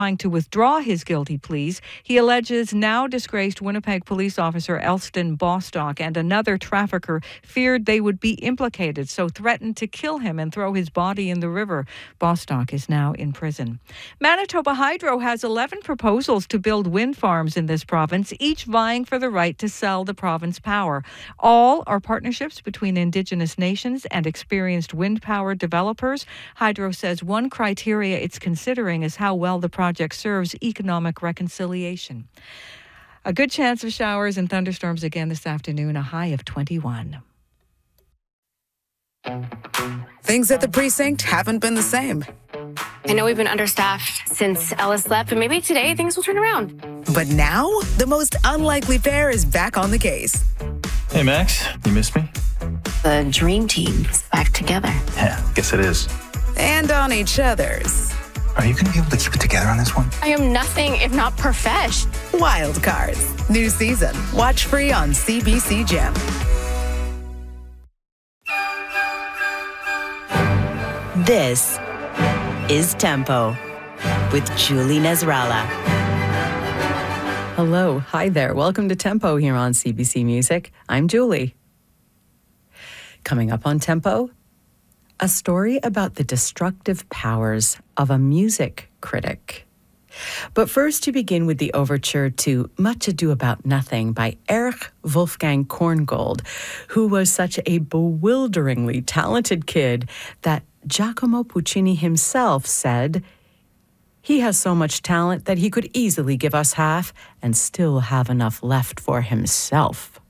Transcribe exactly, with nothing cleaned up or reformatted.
trying to withdraw his guilty pleas. He alleges now disgraced Winnipeg police officer Elston Bostock and another trafficker feared they would be implicated, so threatened to kill him and throw his body in the river. Bostock is now in prison. Manitoba Hydro has eleven proposals to build wind farms in this province, each vying for the right to sell the province power. All are partnerships between Indigenous nations and experienced wind power developers. Hydro says one criteria it's considering is how well the project serves economic reconciliation. A good chance of showers and thunderstorms again this afternoon, a high of twenty-one. Things at the precinct haven't been the same. I know we've been understaffed since Ellis left, but maybe today things will turn around. But now, the most unlikely pair is back on the case. Hey, Max, you missed me? The dream team is back together. Yeah, guess it is. And on each other's. Are you going to be able to keep it together on this one? I am nothing if not profesh. Wild Cards. New season. Watch free on C B C Gem. This is Tempo with Julie Nasrallah. Hello. Hi there. Welcome to Tempo here on C B C Music. I'm Julie. Coming up on Tempo, a story about the destructive powers of a music critic. But first, to begin with the overture to Much Ado About Nothing by Erich Wolfgang Korngold, who was such a bewilderingly talented kid that Giacomo Puccini himself said, "He has so much talent that he could easily give us half and still have enough left for himself."